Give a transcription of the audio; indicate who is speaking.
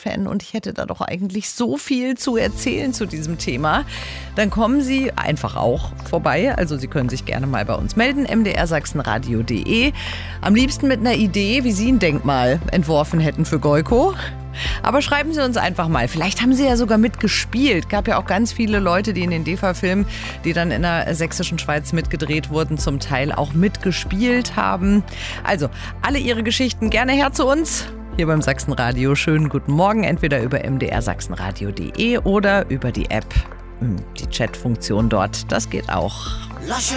Speaker 1: Fußballfan und ich hätte da doch eigentlich so viel zu erzählen zu diesem Thema, dann kommen Sie einfach auch vorbei. Also Sie können sich gerne mal bei uns melden, mdrsachsenradio.de. Am liebsten mit einer Idee, wie Sie ein Denkmal entworfen hätten für Goiko. Aber schreiben Sie uns einfach mal. Vielleicht haben Sie ja sogar mitgespielt. Gab ja auch ganz viele Leute, die in den DEFA-Filmen, die dann in der sächsischen Schweiz mitgedreht wurden, zum Teil auch mitgespielt haben. Also, alle Ihre Geschichten gerne her zu uns. Hier beim Sachsenradio. Schönen guten Morgen. Entweder über mdrsachsenradio.de oder über die App. Die Chatfunktion dort. Das geht auch.